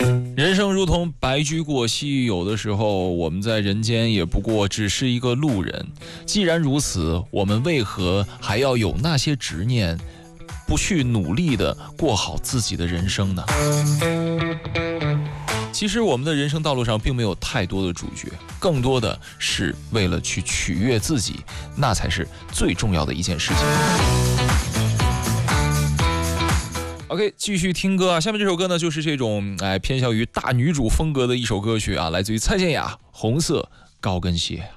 人生如同白驹过隙，有的时候我们在人间也不过只是一个路人。既然如此，我们为何还要有那些执念，不去努力的过好自己的人生呢？其实我们的人生道路上并没有太多的主角，更多的是为了去取悦自己，那才是最重要的一件事情。OK， 继续听歌啊！下面这首歌呢，就是这种偏向于大女主风格的一首歌曲啊，来自于蔡健雅，《红色高跟鞋》。